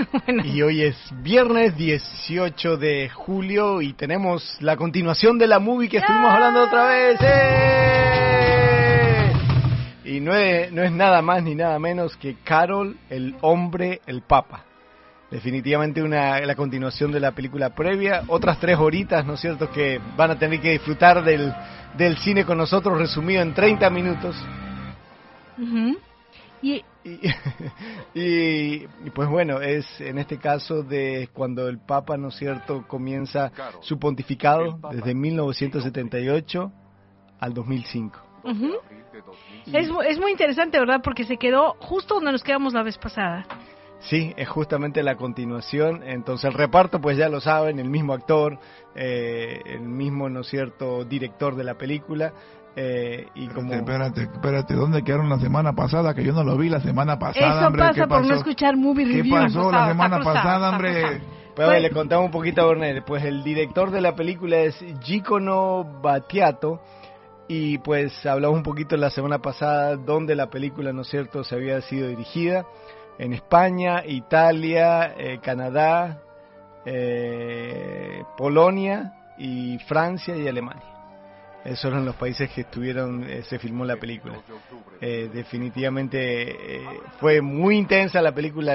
Bueno. Y hoy es viernes 18 de julio y tenemos la continuación de la movie que estuvimos hablando otra vez. ¡Eh! Y no es nada más ni nada menos que Carol, el hombre, el papa. Definitivamente la continuación de la película previa, otras 3 horitas, ¿no es cierto?, que van a tener que disfrutar del cine con nosotros, resumido en 30 minutos. Uh-huh. Y pues bueno, es en este caso de cuando el Papa, ¿no es cierto?, comienza su pontificado desde 1978 al 2005. Uh-huh. Es muy interesante, ¿verdad?, porque se quedó justo donde nos quedamos la vez pasada. Sí, es justamente la continuación. Entonces el reparto, pues ya lo saben, el mismo actor, el mismo, ¿no es cierto?, director de la película. Espérate, ¿dónde quedaron la semana pasada? Que yo no lo vi la semana pasada. Eso hombre, pasa por no escuchar Movie Review. ¿Qué pasó la semana pasada, hombre? Pues le contamos un poquito a Bernel. Pues el director de la película es Giacomo Battiato. Y pues hablamos un poquito la semana pasada donde la película, ¿no es cierto?, se había sido dirigida. En España, Italia, Canadá, Polonia y Francia y Alemania. Esos eran los países que se filmó la película. Definitivamente fue muy intensa la película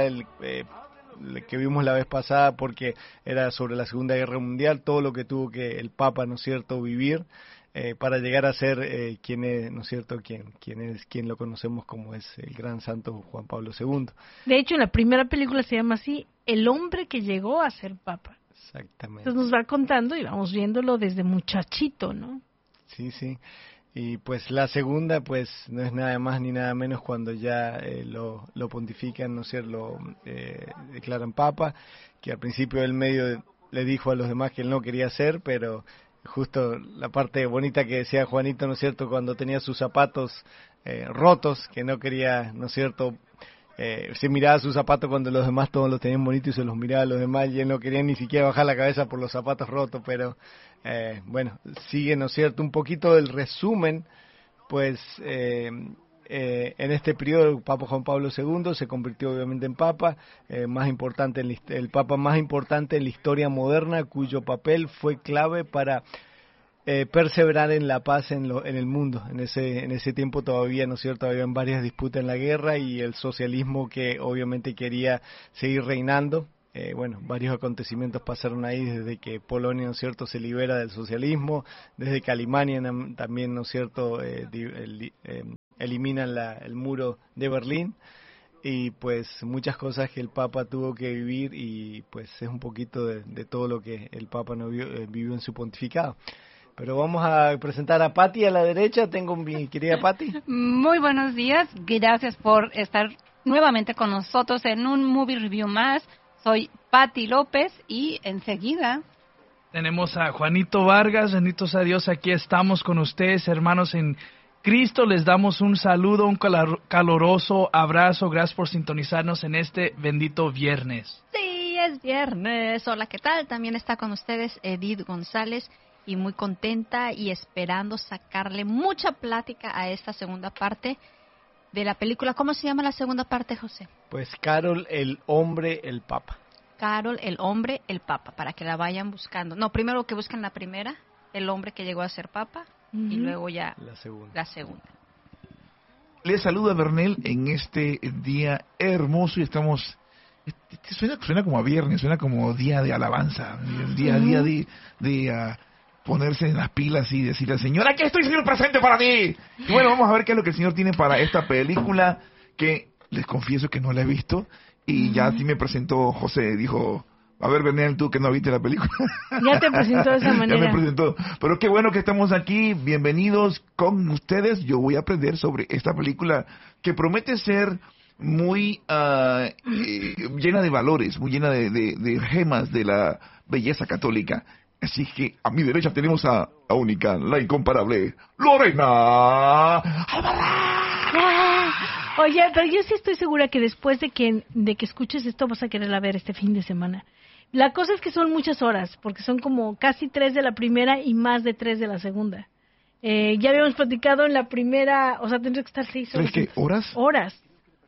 que vimos la vez pasada, porque era sobre la Segunda Guerra Mundial, todo lo que tuvo que el Papa, ¿no es cierto?, vivir para llegar a ser quien es, ¿no es cierto?, quien lo conocemos como es el gran santo Juan Pablo II. De hecho, en la primera película se llama así, El hombre que llegó a ser Papa. Exactamente. Entonces nos va contando y vamos viéndolo desde muchachito, ¿no? Sí, sí. Y pues la segunda, pues no es nada más ni nada menos cuando ya lo pontifican, ¿no es cierto?, lo declaran Papa, que al principio él medio le dijo a los demás que él no quería hacer, pero justo la parte bonita que decía Juanito, ¿no es cierto?, cuando tenía sus zapatos rotos, que no quería, ¿no es cierto?, se miraba sus zapatos cuando los demás todos los tenían bonitos y se los miraba a los demás y él no quería ni siquiera bajar la cabeza por los zapatos rotos, pero bueno, sigue, ¿no es cierto?, un poquito del resumen, pues en este periodo el Papa Juan Pablo II se convirtió obviamente en Papa, el Papa más importante en la historia moderna, cuyo papel fue clave para perseverar en la paz en el mundo. En ese tiempo todavía, ¿no es cierto?, habían varias disputas en la guerra y el socialismo que obviamente quería seguir reinando. Bueno, varios acontecimientos pasaron ahí desde que Polonia, ¿no es cierto?, se libera del socialismo, desde que Alemania también, ¿no es cierto?, eliminan el muro de Berlín, y pues muchas cosas que el Papa tuvo que vivir, y pues es un poquito de todo lo que el Papa vivió en su pontificado. Pero vamos a presentar a Patti a la derecha. Tengo mi querida Patti. Muy buenos días, gracias por estar nuevamente con nosotros en un Movie Review más. Soy Patti López y enseguida tenemos a Juanito Vargas. Benditos a Dios, aquí estamos con ustedes, hermanos en Cristo. Les damos un saludo, un caloroso abrazo. Gracias por sintonizarnos en este bendito viernes. Sí, es viernes. Hola, ¿qué tal? También está con ustedes Edith González y muy contenta y esperando sacarle mucha plática a esta segunda parte de la película. ¿Cómo se llama la segunda parte, José? Pues Carol, el hombre, el Papa. Carol, el hombre, el Papa, para que la vayan buscando. No, primero que busquen la primera, el hombre que llegó a ser Papa, y luego ya la segunda. Les saluda Bernel en este día hermoso y estamos... Suena como a viernes, suena como día de alabanza, día de ponerse en las pilas y decirle al Señor, aquí estoy, Señor, presente para ti. Y bueno, vamos a ver qué es lo que el Señor tiene para esta película, que les confieso que no la he visto, y ya sí me presentó José, dijo, a ver, Bernel, tú que no viste la película. Ya te presentó de esa manera. Ya me presentó, pero qué bueno que estamos aquí, bienvenidos con ustedes. Yo voy a aprender sobre esta película que promete ser muy llena de valores, muy llena de gemas de la belleza católica. Así que a mi derecha tenemos a única, la incomparable Lorena Albarrán. Oye, pero yo sí estoy segura que después de que escuches esto vas a quererla ver este fin de semana. La cosa es que son muchas horas, porque son como casi 3 de la primera y más de 3 de la segunda. Ya habíamos platicado en la primera, o sea, tendría que estar 6 horas. ¿Crees que horas? Horas.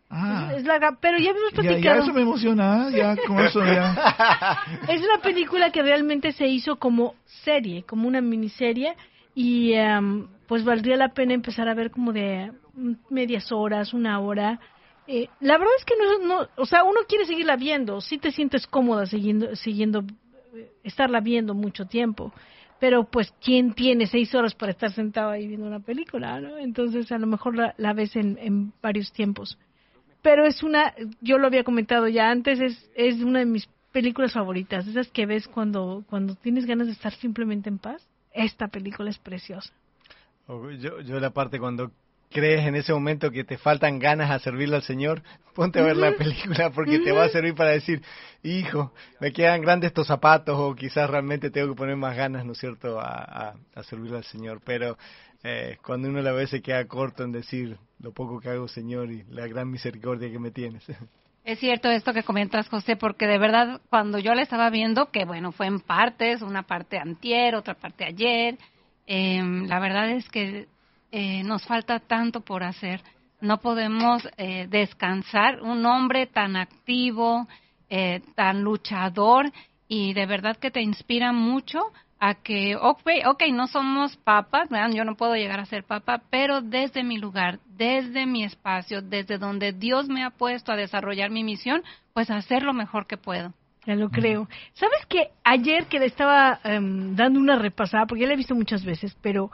Es larga, pero ya habíamos ya platicado. eso me emociona, ya con eso ya. Es una película que realmente se hizo como serie, como una miniserie, y pues valdría la pena empezar a ver como de medias horas, una hora. La verdad es que no, o sea, uno quiere seguirla viendo, si te sientes cómoda siguiendo, estarla viendo mucho tiempo, pero pues ¿quién tiene 6 horas para estar sentado ahí viendo una película, ¿no? Entonces a lo mejor la ves en varios tiempos. Pero yo lo había comentado ya antes, es una de mis películas favoritas, esas que ves cuando tienes ganas de estar simplemente en paz. Esta película es preciosa. Yo la parte cuando crees en ese momento que te faltan ganas a servirle al Señor, ponte a ver la película porque te va a servir para decir, hijo, me quedan grandes estos zapatos o quizás realmente tengo que poner más ganas, ¿no es cierto?, a servirle al Señor. Pero cuando uno la ve se queda corto en decir lo poco que hago, Señor, y la gran misericordia que me tienes. Es cierto esto que comentas, José, porque de verdad cuando yo la estaba viendo, que bueno, fue en partes, una parte antier, otra parte ayer, la verdad es que nos falta tanto por hacer. No podemos descansar. Un hombre tan activo, tan luchador, y de verdad que te inspira mucho a que, okay, no somos papas, ¿verdad? Yo no puedo llegar a ser papa, pero desde mi lugar, desde mi espacio, desde donde Dios me ha puesto a desarrollar mi misión, pues hacer lo mejor que puedo. Ya lo creo. ¿Sabes que ayer que le estaba dando una repasada, porque ya la he visto muchas veces, pero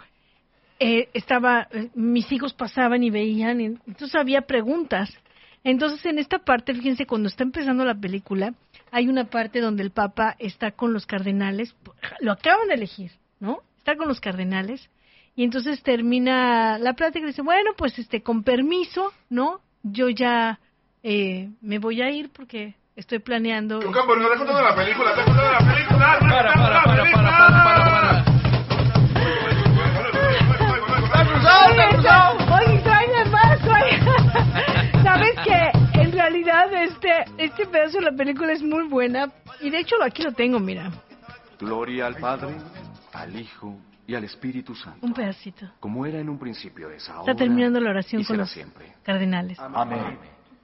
mis hijos pasaban y veían, y entonces había preguntas. Entonces en esta parte, fíjense, cuando está empezando la película, hay una parte donde el Papa está con los cardenales, lo acaban de elegir, ¿no? Está con los cardenales, y entonces termina la plática y dice, bueno, pues con permiso, ¿no? Yo ya me voy a ir porque estoy planeando... Campo, no te contando la película, te contando la película. Oye, tráeme más, ¿sabes qué? En realidad este pedazo de la película es muy buena, y de hecho aquí lo tengo, mira. Gloria al Padre, al Hijo y al Espíritu Santo. Un pedacito. Como era en un principio, es ahora. Está terminando la oración y con será los siempre. cardenales. Amén.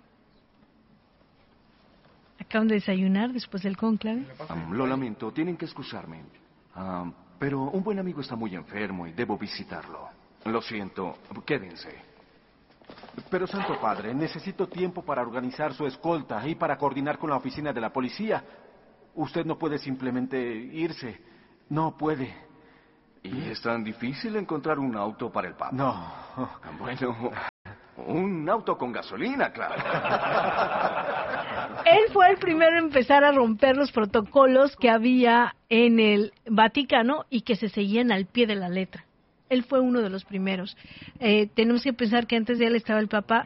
Acaban de desayunar después del cónclave. Lo lamento, tienen que excusarme. Pero un buen amigo está muy enfermo y debo visitarlo. Lo siento, quédense. Pero, Santo Padre, necesito tiempo para organizar su escolta y para coordinar con la oficina de la policía. Usted no puede simplemente irse. No puede. ¿Y es tan difícil encontrar un auto para el Papa? No. Bueno, un auto con gasolina, claro. Él fue el primero en empezar a romper los protocolos que había en el Vaticano y que se seguían al pie de la letra. Él fue uno de los primeros. Tenemos que pensar que antes de él estaba el Papa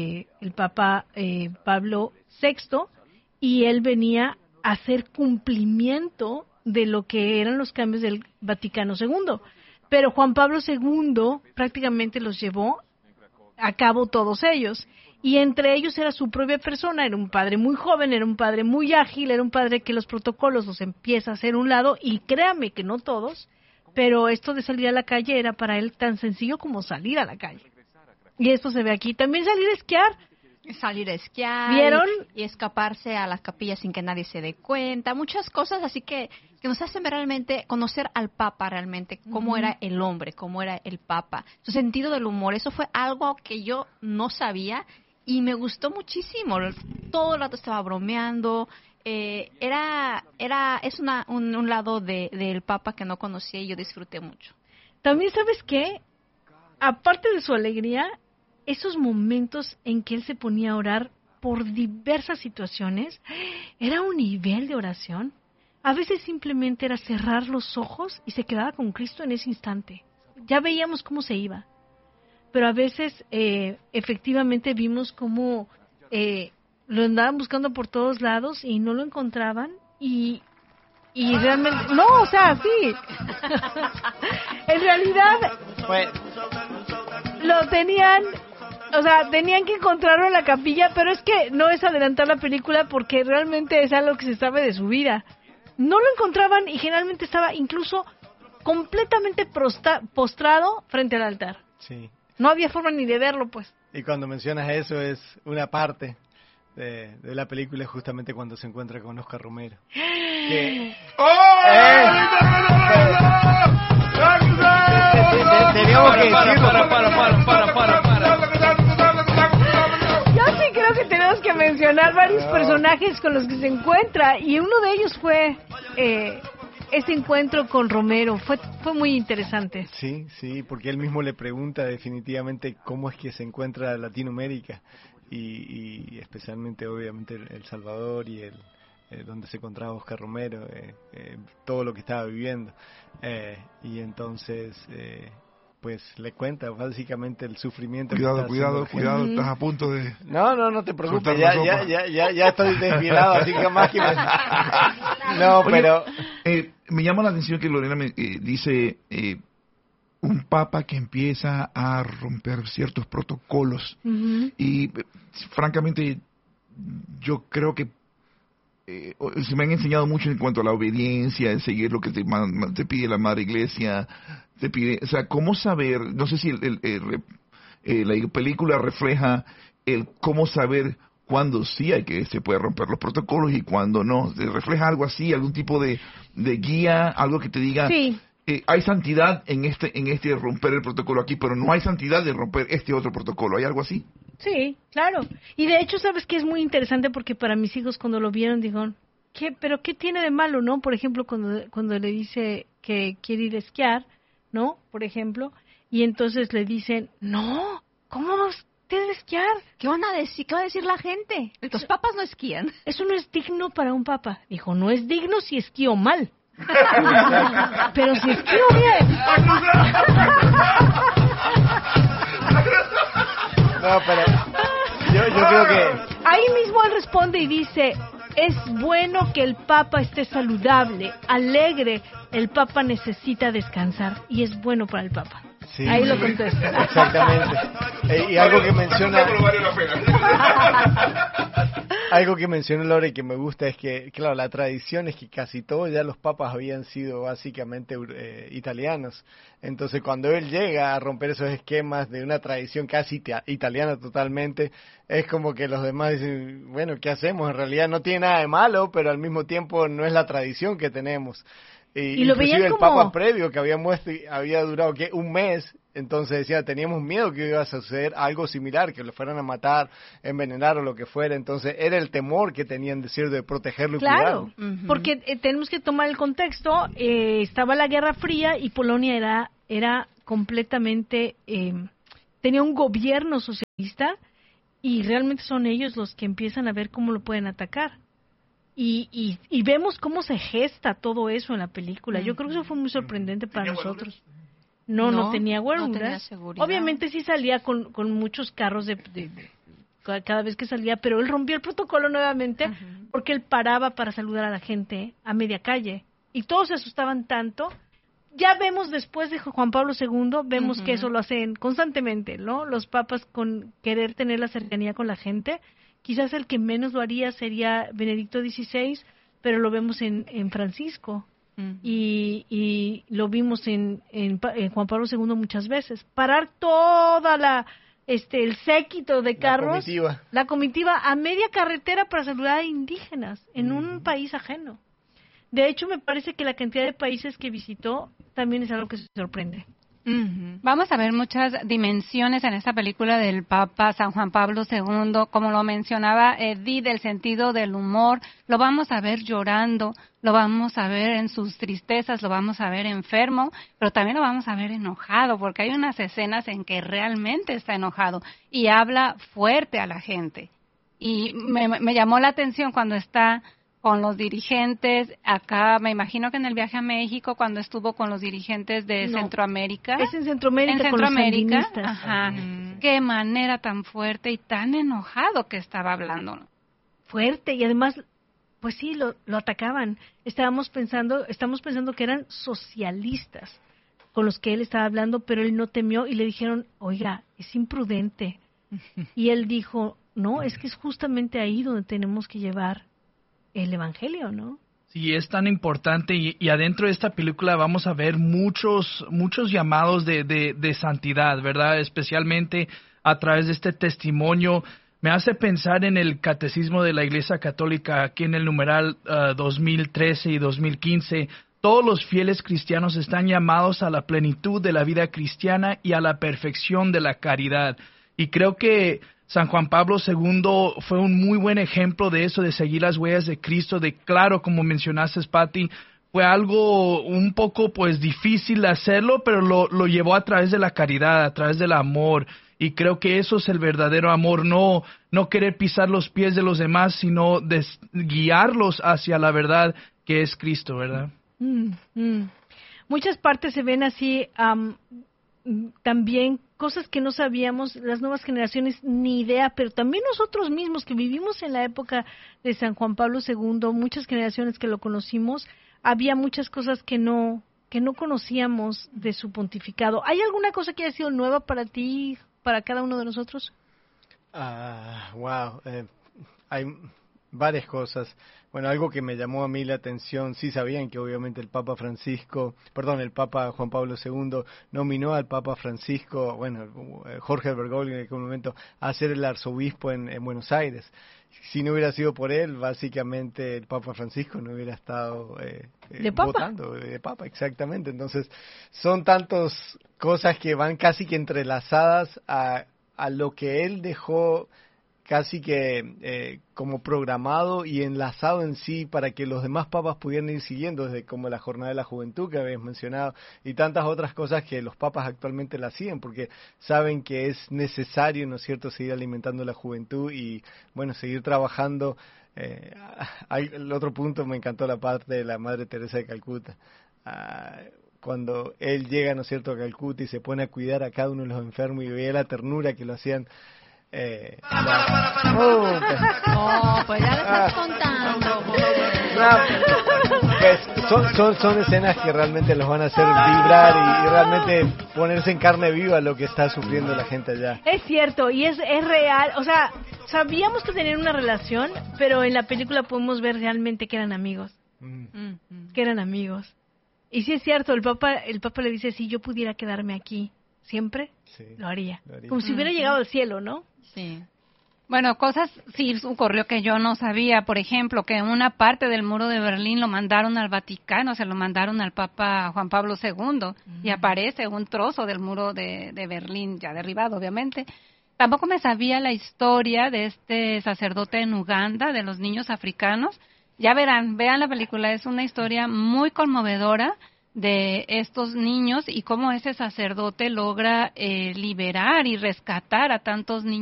Pablo VI, y él venía a hacer cumplimiento de lo que eran los cambios del Vaticano II. Pero Juan Pablo II prácticamente los llevó a cabo todos ellos. Y entre ellos era su propia persona, era un padre muy joven, era un padre muy ágil, era un padre que los protocolos los empieza a hacer a un lado, y créame que no todos, pero esto de salir a la calle era para él tan sencillo como salir a la calle. Y esto se ve aquí. También salir a esquiar. Salir a esquiar. ¿Vieron? Y escaparse a las capillas sin que nadie se dé cuenta. Muchas cosas así que nos hacen ver realmente, conocer al Papa realmente, cómo era el hombre, cómo era el Papa. Su sentido del humor, eso fue algo que yo no sabía y me gustó muchísimo. Todo el rato estaba bromeando. Es un lado del Papa que no conocía y yo disfruté mucho. También, ¿sabes qué? Aparte de su alegría, esos momentos en que él se ponía a orar por diversas situaciones, era un nivel de oración. A veces simplemente era cerrar los ojos y se quedaba con Cristo en ese instante. Ya veíamos cómo se iba. Pero a veces, efectivamente, vimos cómo lo andaban buscando por todos lados y no lo encontraban, y realmente, no, o sea, sí. En realidad, lo tenían, o sea, tenían que encontrarlo en la capilla, pero es que no es adelantar la película porque realmente es algo que se sabe de su vida. No lo encontraban y generalmente estaba incluso completamente postrado frente al altar. Sí. No había forma ni de verlo, pues. Y cuando mencionas eso es una parte de la película, justamente cuando se encuentra con Oscar Romero. Que, teníamos que decirlo. Yo sí creo que tenemos que mencionar varios personajes con los que se encuentra, y uno de ellos fue ese encuentro con Romero. Fue muy interesante. Sí, porque él mismo le pregunta definitivamente cómo es que se encuentra Latinoamérica y especialmente obviamente El Salvador y donde se encontraba Oscar Romero, todo lo que estaba viviendo, y entonces pues le cuenta básicamente el sufrimiento. Cuidado, estás a punto de... No te preocupes, ya estoy desviado, así que más que... No, Oye, pero... me llama la atención que Lorena me dice un papa que empieza a romper ciertos protocolos. Y francamente yo creo que se me han enseñado mucho en cuanto a la obediencia, en seguir lo que te pide la Madre Iglesia, te pide, o sea, cómo saber, no sé si la película refleja el cómo saber cuándo sí hay que se puede romper los protocolos y cuándo no. ¿Refleja algo así, algún tipo de guía, algo que te diga, sí, hay santidad en este romper el protocolo aquí, pero no hay santidad de romper este otro protocolo? ¿Hay algo así? Sí, claro. Y de hecho, sabes que es muy interesante porque para mis hijos cuando lo vieron dijeron, ¿pero qué tiene de malo, no? Por ejemplo, cuando le dice que quiere ir a esquiar, ¿no? Por ejemplo, y entonces le dicen, no, ¿cómo vas a esquiar? ¿Qué van a decir? ¿Qué va a decir la gente? Los papas no esquían. Eso no es digno para un papa. Dijo, no es digno si esquío mal. Pero si esquío bien. No, pero yo creo que... Ahí mismo él responde y dice, es bueno que el Papa esté saludable, alegre, el Papa necesita descansar y es bueno para el Papa. Sí, ahí lo contesta. Exactamente. Y algo que menciona... Algo que menciona Lore que me gusta es que, claro, la tradición es que casi todos ya los papas habían sido básicamente italianos. Entonces, cuando él llega a romper esos esquemas de una tradición casi italiana totalmente, es como que los demás dicen, bueno, ¿qué hacemos? En realidad no tiene nada de malo, pero al mismo tiempo no es la tradición que tenemos. Y lo veían inclusive el como... Papa previo que había durado ¿qué? Un mes, entonces decía, teníamos miedo que iba a suceder algo similar, que lo fueran a matar, envenenar o lo que fuera, entonces era el temor que tenían de protegerlo y cuidarlo. Claro, porque tenemos que tomar el contexto, estaba la Guerra Fría y Polonia era completamente, tenía un gobierno socialista y realmente son ellos los que empiezan a ver cómo lo pueden atacar. Y vemos cómo se gesta todo eso en la película. Yo creo que eso fue muy sorprendente para nosotros. No tenía guaruras. No tenía seguridad. Obviamente sí salía con muchos carros cada vez que salía, pero él rompió el protocolo nuevamente porque él paraba para saludar a la gente a media calle. Y todos se asustaban tanto. Ya vemos después de Juan Pablo II, vemos que eso lo hacen constantemente, ¿no? Los papas con querer tener la cercanía con la gente. Quizás el que menos lo haría sería Benedicto XVI, pero lo vemos en Francisco y lo vimos en Juan Pablo II muchas veces. Parar toda el séquito de carros, la comitiva a media carretera para saludar a indígenas en un país ajeno. De hecho, me parece que la cantidad de países que visitó también es algo que se sorprende. Vamos a ver muchas dimensiones en esta película del Papa San Juan Pablo II, como lo mencionaba Edith, el sentido del humor, lo vamos a ver llorando, lo vamos a ver en sus tristezas, lo vamos a ver enfermo, pero también lo vamos a ver enojado, porque hay unas escenas en que realmente está enojado y habla fuerte a la gente. Y me llamó la atención cuando está con los dirigentes, acá me imagino que en el viaje a México, cuando estuvo con los dirigentes de Centroamérica. Es en Centroamérica, con los sandinistas. Ajá. Qué manera tan fuerte y tan enojado que estaba hablando. Fuerte, y además, pues sí, lo atacaban. Estamos pensando que eran socialistas con los que él estaba hablando, pero él no temió y le dijeron, oiga, es imprudente. Y él dijo, no, es que es justamente ahí donde tenemos que llevar el evangelio, ¿no? Sí, es tan importante y adentro de esta película vamos a ver muchos llamados de santidad, ¿verdad? Especialmente a través de este testimonio. Me hace pensar en el Catecismo de la Iglesia Católica, aquí en el numeral 2013 y 2015. Todos los fieles cristianos están llamados a la plenitud de la vida cristiana y a la perfección de la caridad. Y creo que San Juan Pablo II fue un muy buen ejemplo de eso, de seguir las huellas de Cristo, de claro, como mencionaste, Pati, fue algo un poco pues difícil de hacerlo, pero lo llevó a través de la caridad, a través del amor. Y creo que eso es el verdadero amor, no querer pisar los pies de los demás, sino guiarlos hacia la verdad que es Cristo, ¿verdad? Muchas partes se ven así, también cosas que no sabíamos, las nuevas generaciones ni idea, pero también nosotros mismos que vivimos en la época de San Juan Pablo II, muchas generaciones que lo conocimos, había muchas cosas que no conocíamos de su pontificado. ¿Hay alguna cosa que haya sido nueva para ti, para cada uno de nosotros? Hay varias cosas. Bueno, algo que me llamó a mí la atención, sí sabían que obviamente el Papa Juan Pablo II nominó al Papa Francisco, Jorge Bergoglio en aquel momento, a ser el arzobispo en Buenos Aires. Si no hubiera sido por él, básicamente el Papa Francisco no hubiera estado votando de Papa, exactamente. Entonces, son tantas cosas que van casi que entrelazadas a lo que él dejó casi que como programado y enlazado en sí para que los demás papas pudieran ir siguiendo, desde como la Jornada de la Juventud que habéis mencionado y tantas otras cosas que los papas actualmente la siguen porque saben que es necesario, ¿no es cierto?, seguir alimentando la juventud y, seguir trabajando. El otro punto, me encantó la parte de la Madre Teresa de Calcuta. Cuando él llega, ¿no es cierto?, a Calcuta y se pone a cuidar a cada uno de los enfermos y veía la ternura que lo hacían. Pues ya lo estás contando. Son escenas que realmente los van a hacer vibrar y realmente ponerse en carne viva lo que está sufriendo la gente allá. Es cierto, y es real. O sea, sabíamos que tenían una relación, pero en la película podemos ver realmente que eran amigos. Que eran amigos. Y sí es cierto, el Papa le dice, si yo pudiera quedarme aquí siempre, sí, lo haría. Como si hubiera llegado al cielo, ¿no? Sí. Bueno, cosas sí ocurrió que yo no sabía. Por ejemplo, que una parte del muro de Berlín lo mandaron al Vaticano, se lo mandaron al Papa Juan Pablo II, y aparece un trozo del muro de Berlín, ya derribado, obviamente. Tampoco me sabía la historia de este sacerdote en Uganda, de los niños africanos. Ya vean la película, es una historia muy conmovedora de estos niños y cómo ese sacerdote logra liberar y rescatar a tantos niños